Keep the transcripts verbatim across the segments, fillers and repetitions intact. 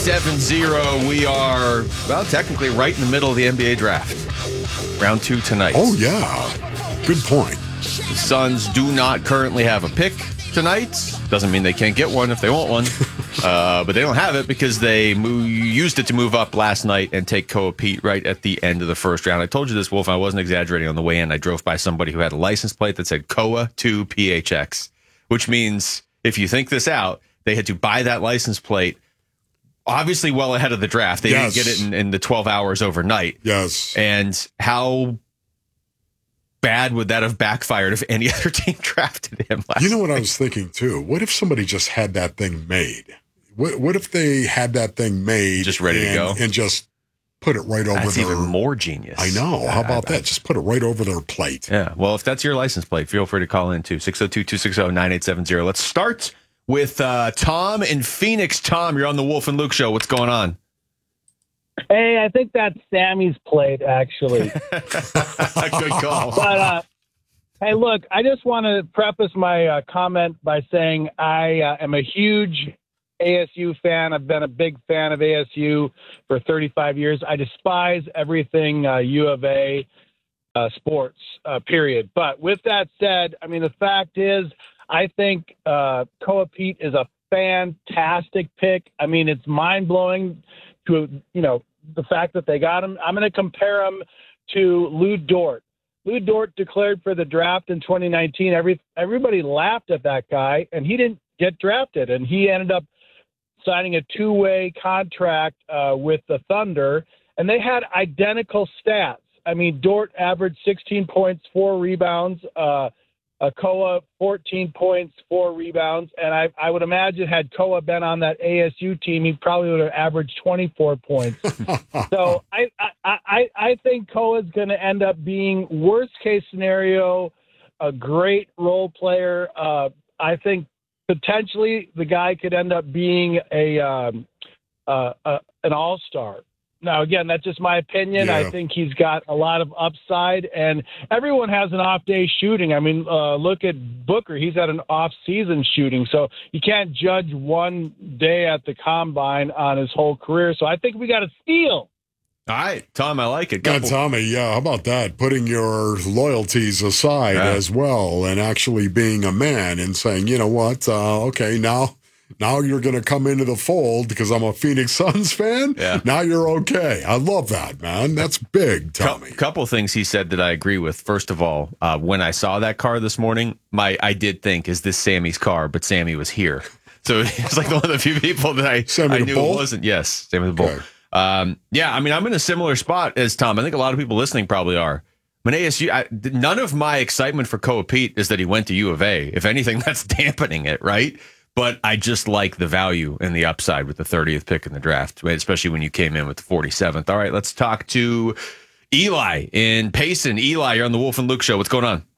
seven zero. We are, well, technically right in the middle of the N B A draft. Round two tonight. Oh, yeah. Good point. The Suns do not currently have a pick tonight. Doesn't mean they can't get one if they want one. uh, but they don't have it because they move, used it to move up last night and take Koa Pete right at the end of the first round. I told you this, Wolf, and I wasn't exaggerating on the way in. I drove by somebody who had a license plate that said Koa two P H X, which means if you think this out, they had to buy that license plate obviously well ahead of the draft. They yes. didn't get it in, in the twelve hours overnight. Yes. And how bad would that have backfired if any other team drafted him last You know what night? I was thinking, too? What if somebody just had that thing made? What, what if they had that thing made Just ready and, to go? and just put it right over That's their... even more genius. I know. How about I, I, that? Just put it right over their plate. Yeah. Well, if that's your license plate, feel free to call in, too. six oh two, two six oh, nine eight seven zero. Let's start with uh, Tom in Phoenix. Tom, you're on the Wolf and Luke show. What's going on? Hey, I think that's Sammy's plate, actually. Good call. But, uh, hey, look, I just want to preface my uh, comment by saying I uh, am a huge A S U fan. I've been a big fan of A S U for thirty-five years. I despise everything uh, U of A uh, sports, uh, period. But with that said, I mean, the fact is, I think uh, Koa Pete is a fantastic pick. I mean, it's mind-blowing to, you know, the fact that they got him. I'm going to compare him to Lou Dort. Lou Dort declared for the draft in twenty nineteen. Every everybody laughed at that guy, and he didn't get drafted. And he ended up signing a two-way contract uh, with the Thunder, and they had identical stats. I mean, Dort averaged sixteen points, four rebounds. Uh, uh, Koa, fourteen points, four rebounds. And I, I would imagine had Koa been on that A S U team, he probably would have averaged twenty-four points. So I, I, I, I think Koa is going to end up being, worst case scenario, a great role player. Uh, I think potentially the guy could end up being a, um, uh, uh, an all-star. Now, again, that's just my opinion. Yeah. I think he's got a lot of upside, and everyone has an off day shooting. I mean, uh, look at Booker. He's had an off season shooting. So you can't judge one day at the combine on his whole career. So I think we got a steal. All right, Tom, I like it. Yeah, Couple- Tommy, yeah, how about that? Putting your loyalties aside Yeah. as well and actually being a man and saying, you know what, uh, okay, now now you're going to come into the fold because I'm a Phoenix Suns fan. Yeah. Now you're okay. I love that, man. That's big, Cou- Tommy. couple things he said that I agree with. First of all, uh, when I saw that car this morning, my I did think, is this Sammy's car? But Sammy was here. So he's like one of the few people that I, Sammy I the knew Bull? it wasn't. Yes, Sammy the Bull. Okay. Um, yeah, I mean, I'm in a similar spot as Tom. I think a lot of people listening probably are. I mean, A S U, I, none of my excitement for Koa Pete is that he went to U of A. If anything, that's dampening it, right? But I just like the value and the upside with the thirtieth pick in the draft, especially when you came in with the forty-seventh. All right, let's talk to Eli in Payson. Eli, you're on the Wolf and Luke show. What's going on?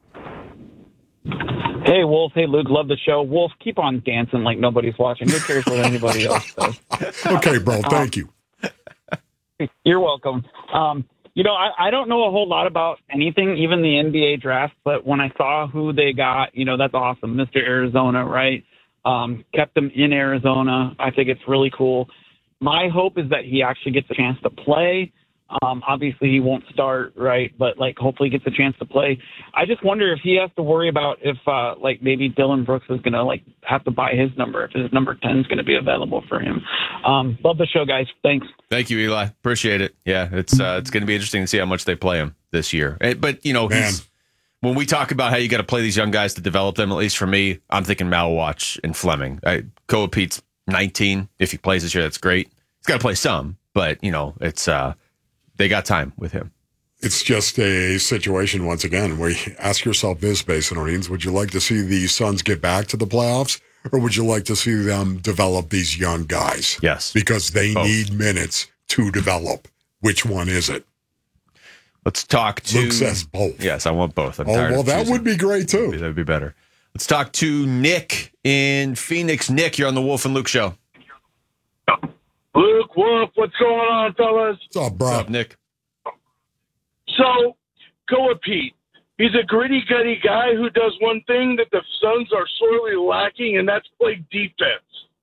Hey, Wolf. Hey, Luke. Love the show. Wolf, keep on dancing like nobody's watching. Who cares what anybody else does? Okay, bro, thank you. You're welcome. Um, you know, I, I don't know a whole lot about anything, even the N B A draft, but when I saw who they got, you know, that's awesome. Mister Arizona, right? Um, kept him in Arizona. I think it's really cool. My hope is that he actually gets a chance to play. Um, obviously, he won't start, right? But, like, hopefully he gets a chance to play. I just wonder if he has to worry about if, uh, like, maybe Dylan Brooks is going to, like, have to buy his number, if his number ten is going to be available for him. Um, love the show, guys. Thanks. Thank you, Eli. Appreciate it. Yeah, it's uh, it's going to be interesting to see how much they play him this year. Eh, But, you know, Man. he's, when we talk about how you got to play these young guys to develop them, at least for me, I'm thinking Malwatch and Fleming. I, Koa Pete's nineteen. If he plays this year, that's great. He's got to play some, but, you know, it's uh, they got time with him. It's just a situation, once again, where you ask yourself this, Basinonians, would you like to see the Suns get back to the playoffs, or would you like to see them develop these young guys? Yes. Because they Both. need minutes to develop. Which one is it? Let's talk to... Luke says both. Yes, I want both. I'm Oh, tired well, of that choosing. would be great, too. That would be better. Let's talk to Nick in Phoenix. Nick, you're on the Wolf and Luke show. Luke, Wolf, what's going on, fellas? What's up, bro? What's up, Nick? So, Koa Pete, he's a gritty-gutty guy who does one thing that the Suns are sorely lacking, and that's play defense.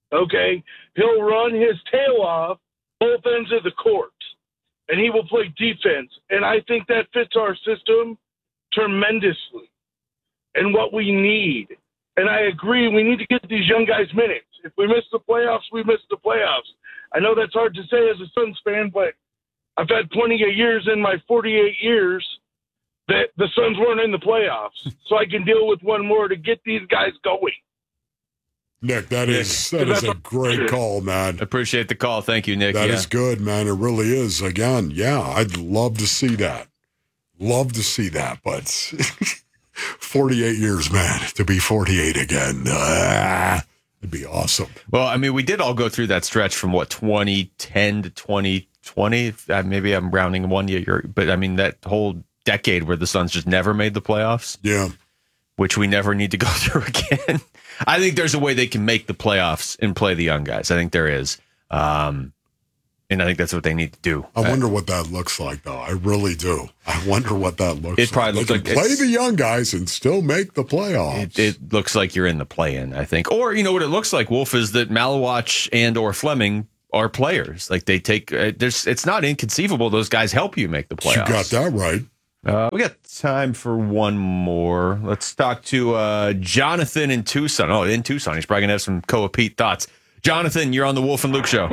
Okay, he'll run his tail off both ends of the court, and he will play defense. And I think that fits our system tremendously and what we need. And I agree, we need to get these young guys minutes. If we miss the playoffs, we miss the playoffs. I know that's hard to say as a Suns fan, but I've had plenty of years in my forty-eight years that the Suns weren't in the playoffs. So I can deal with one more to get these guys going. Nick, that is that is a great call, man. Appreciate the call. Thank you, Nick. That yeah. is good, man. It really is. Again, yeah, I'd love to see that. Love to see that, but forty-eight years, man, to be forty-eight again. Ah, it'd be awesome. Well, I mean, we did all go through that stretch from what, twenty ten to twenty twenty. Uh, maybe I'm rounding one year, but I mean, that whole decade where the Suns just never made the playoffs. Yeah. Which we never need to go through again. I think there's a way they can make the playoffs and play the young guys. I think there is. Um, and I think that's what they need to do. I wonder uh, what that looks like, though. I really do. I wonder what that looks like. It probably like. looks They like can play the young guys and still make the playoffs. It, it looks like you're in the play-in, I think. Or, you know what it looks like, Wolf, is that Malawach and or Fleming are players. Like they take, uh, there's, it's not inconceivable those guys help you make the playoffs. You got that right. Uh, we got time for one more. Let's talk to uh, Jonathan in Tucson. Oh, in Tucson. He's probably going to have some Koa Pete thoughts. Jonathan, you're on the Wolf and Luke Show.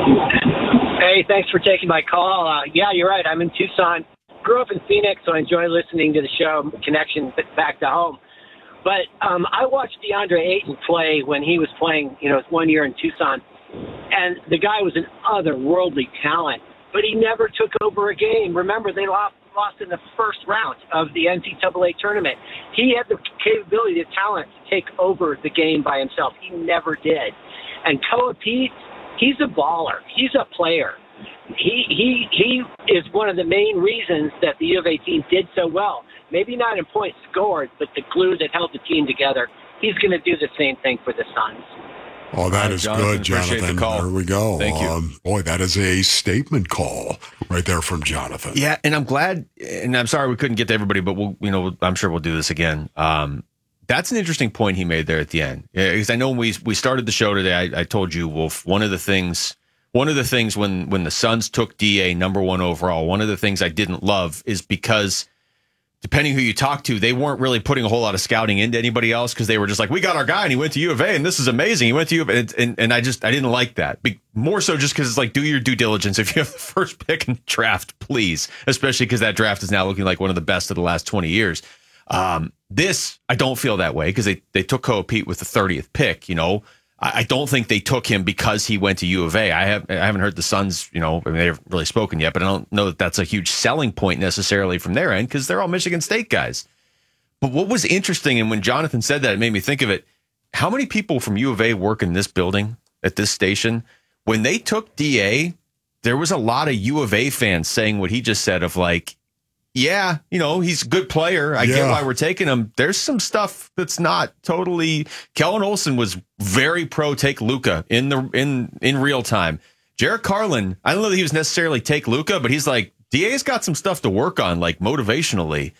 Hey, thanks for taking my call. Uh, yeah, you're right. I'm in Tucson. Grew up in Phoenix, so I enjoy listening to the show, connection back to home. But um, I watched DeAndre Ayton play when he was playing, you know, one year in Tucson. And the guy was an otherworldly talent, but he never took over a game. Remember, they lost. lost in the first round of the N C double A tournament. He had the capability, the talent to take over the game by himself. He never did. And Koa Pete, he's a baller. He's a player. He he he is one of the main reasons that the U of A team did so well. Maybe not in points scored, but the glue that held the team together. He's going to do the same thing for the Suns. Oh, that is Jonathan, good, Jonathan. the There we go. Thank you. Um, boy, that is a statement call right there from Jonathan. Yeah, and I'm glad, and I'm sorry we couldn't get to everybody, but we'll, you know, I'm sure we'll do this again. Um, that's an interesting point he made there at the end, because I know when we we started the show today, I, I told you, Wolf, one of the things, one of the things when when the Suns took D A number one overall, one of the things I didn't love is because, depending who you talk to, they weren't really putting a whole lot of scouting into anybody else because they were just like, we got our guy and he went to U of A and this is amazing. He went to U of A. And, and, and I just, I didn't like that. Be, more so just because it's like, do your due diligence. If you have the first pick in the draft, please, especially because that draft is now looking like one of the best of the last twenty years. Um, this, I don't feel that way because they, they took Koa Pete with the thirtieth pick, you know. I don't think they took him because he went to U of A. I have I haven't heard the Suns, you know, I mean, they haven't really spoken yet, but I don't know that that's a huge selling point necessarily from their end because they're all Michigan State guys. But what was interesting, and when Jonathan said that, it made me think of it. How many people from U of A work in this building at this station? When they took D A, there was a lot of U of A fans saying what he just said of like, yeah, you know, he's a good player. I yeah. get why we're taking him. There's some stuff that's not totally. Kellen Olson was very pro take Luka in the in in real time. Jarrett Carlin, I don't know that he was necessarily take Luka, but he's like D A's got some stuff to work on, like motivationally,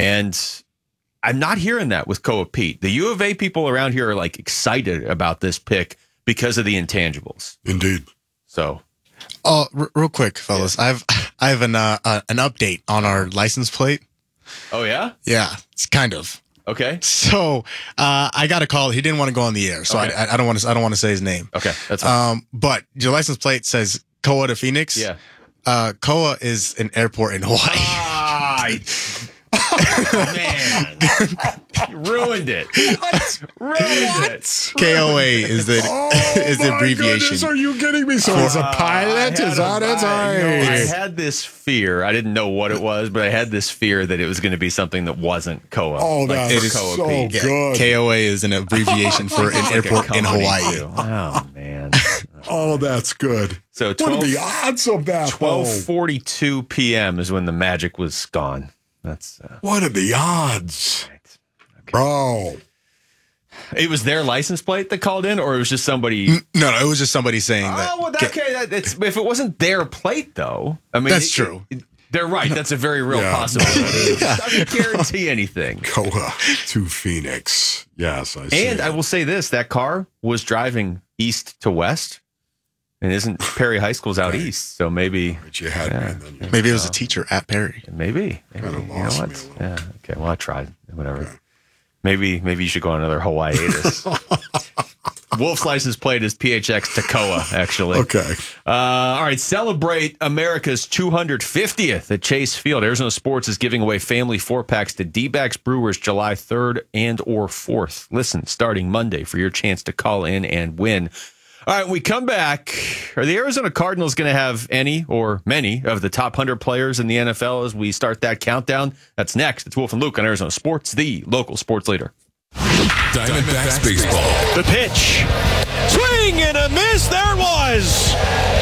and I'm not hearing that with Koa Pete. The U of A people around here are like excited about this pick because of the intangibles. Indeed. So. Oh, r- real quick, fellas. Yeah. I've I have an uh, uh, an update on our license plate. Oh yeah, yeah, it's kind of okay. So uh, I got a call. He didn't want to go on the air, so okay. I, I don't want to I don't want to say his name. Okay, that's fine. Um, but your license plate says Koa to Phoenix. Yeah, uh, Koa is an airport in Hawaii. Ah, oh, man, you ruined it. What? Ruined it. K O A is the oh, is the abbreviation. Goodness, are you kidding me? So he's a pilot? Uh, is that it? I, no, I had this fear. I didn't know what it was, but I had this fear that it was going to be something that wasn't K O A. Oh, like that is Koa so Pete. good. K O A is an abbreviation for an like airport in Hawaii. Too. Oh man. Oh, that's good. So twelve, what are the odds of that? twelve forty-two p.m. is when the magic was gone. That's uh, what are the odds, right. Okay. Bro? It was their license plate that called in, or it was just somebody? No, no, it was just somebody saying oh, that. Well, okay, that, it's, if it wasn't their plate, though, I mean, that's it, true. It, they're right. That's a very real yeah. possibility. yeah. Doesn't guarantee anything. Koa to Phoenix. Yes, I see. And it. I will say this: that car was driving east to west. And isn't Perry High School's out Okay. east? So maybe. But you had Yeah. me. And then you Maybe it was a teacher at Perry. Maybe. maybe. Kinda You know lost what? me a little. Yeah. Okay. Well, I tried. Whatever. Maybe maybe you should go on another Hawaii hiatus. Wolf's license plate is P H X Toccoa, actually. Okay. Uh, all right. Celebrate America's two hundred fiftieth at Chase Field. Arizona Sports is giving away family four-packs to D-backs Brewers July third and or fourth. Listen, starting Monday for your chance to call in and win. All right, we come back. Are the Arizona Cardinals going to have any or many of the top one hundred players in the N F L as we start that countdown? That's next. It's Wolf and Luke on Arizona Sports, the local sports leader. Diamondbacks baseball. The pitch. Swing and a miss. There was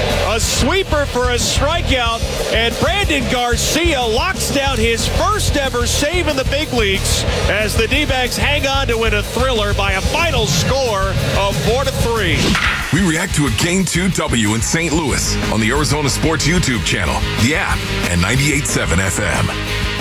a sweeper for a strikeout, and Brandon Garcia locks down his first ever save in the big leagues as the D-backs hang on to win a thriller by a final score of four to three. We react to a Game two W in Saint Louis on the Arizona Sports YouTube channel, the app, and ninety-eight point seven F M.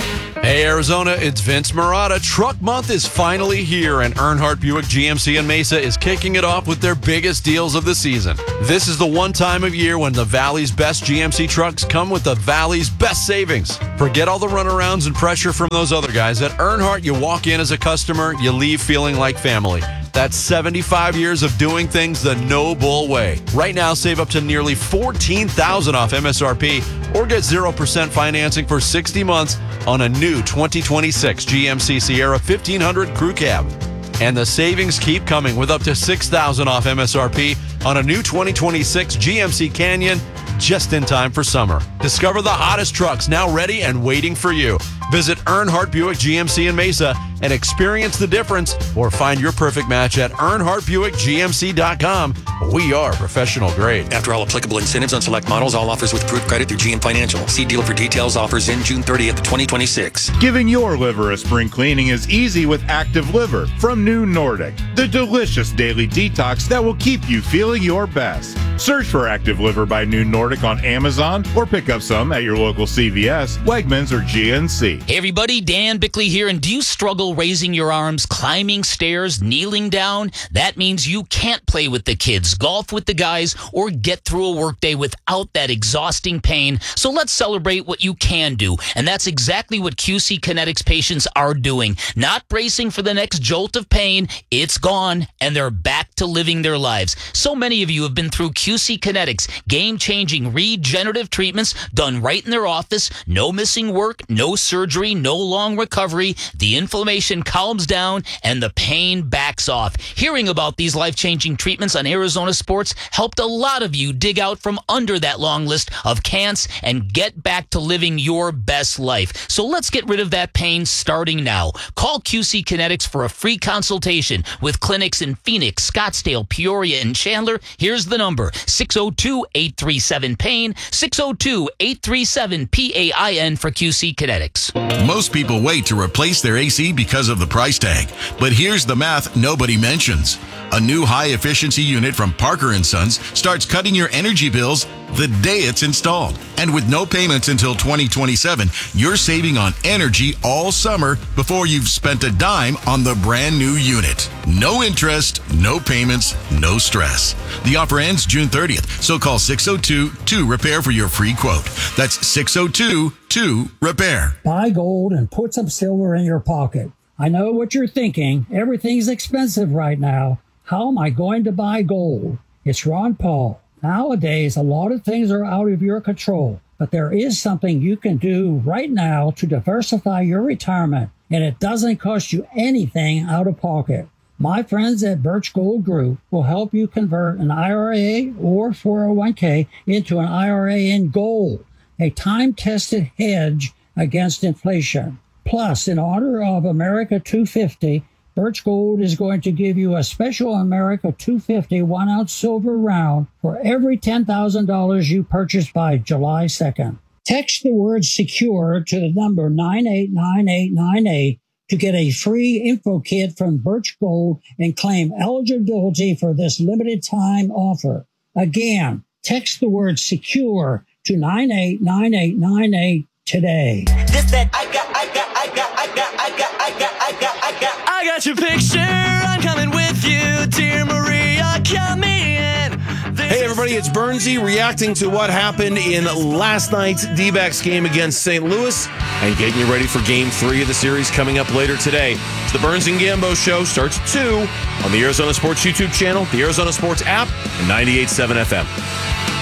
Hey Arizona, it's Vince Marotta. Truck Month is finally here, and Earnhardt Buick G M C in Mesa is kicking it off with their biggest deals of the season. This is the one time of year when the Valley's best G M C trucks come with the Valley's best savings. Forget all the runarounds and pressure from those other guys. At Earnhardt, you walk in as a customer, you leave feeling like family. That's seventy-five years of doing things the no bull way. Right now, save up to nearly fourteen thousand dollars off M S R P or get zero percent financing for sixty months on a new twenty twenty-six G M C Sierra fifteen hundred Crew Cab. And the savings keep coming with up to six thousand dollars off M S R P on a new twenty twenty-six G M C Canyon just in time for summer. Discover the hottest trucks now ready and waiting for you. Visit Earnhardt Buick G M C in Mesa and experience the difference, or find your perfect match at Earnhardt Buick G M C dot com. We are professional grade. After all applicable incentives on select models, all offers with approved credit through G M Financial. See dealer for details. Offers in June thirtieth, twenty twenty-six. Giving your liver a spring cleaning is easy with Active Liver from New Nordic, the delicious daily detox that will keep you feeling your best. Search for Active Liver by New Nordic on Amazon or pick up some at your local C V S, Wegmans, or G N C. Hey everybody, Dan Bickley here, and do you struggle raising your arms, climbing stairs, kneeling down? That means you can't play with the kids, golf with the guys, or get through a workday without that exhausting pain. So let's celebrate what you can do, and that's exactly what Q C Kinetics patients are doing. Not bracing for the next jolt of pain, it's gone, and they're back to living their lives. So many of you have been through Q C Kinetics, game-changing regenerative treatments done right in their office, no missing work, no surgery, no long recovery. The inflammation calms down and the pain backs off. Hearing about these life-changing treatments on Arizona Sports helped a lot of you dig out from under that long list of can'ts and get back to living your best life. So let's get rid of that pain starting now. Call Q C Kinetics for a free consultation with clinics in Phoenix, Scottsdale, Peoria, and Chandler. Here's the number, six oh two, eight three seven, pain, six oh two, eight three seven, P A I N for Q C Kinetics. Most people wait to replace their A C because of the price tag. But here's the math nobody mentions. A new high-efficiency unit from Parker and Sons starts cutting your energy bills the day it's installed. And with no payments until twenty twenty-seven, you're saving on energy all summer before you've spent a dime on the brand new unit. No interest, no payments, no stress. The offer ends June thirtieth, so call six oh two, two, repair for your free quote. That's six oh two, two, repair. Buy gold and put some silver in your pocket. I know what you're thinking. Everything's expensive right now. How am I going to buy gold? It's Ron Paul. Nowadays, a lot of things are out of your control, but there is something you can do right now to diversify your retirement, and it doesn't cost you anything out of pocket. My friends at Birch Gold Group will help you convert an I R A or four oh one k into an I R A in gold, a time-tested hedge against inflation. Plus, in honor of America two fifty, Birch Gold is going to give you a special America two fifty one-ounce silver round for every ten thousand dollars you purchase by July second. Text the word SECURE to the number nine eight nine eight nine eight to get a free info kit from Birch Gold and claim eligibility for this limited time offer. Again, text the word SECURE to nine eight nine eight nine eight today. This that I got, I got, I got, I got, I got, I got, I got, I got. I got your picture, I'm coming with you, dear Maria, come in. everybody? It's Bernsey reacting to what happened in last night's D-backs game against Saint Louis and getting you ready for game three of the series coming up later today. It's the Burns and Gambo Show. Starts at two on the Arizona Sports YouTube channel, the Arizona Sports app, and ninety-eight point seven F M.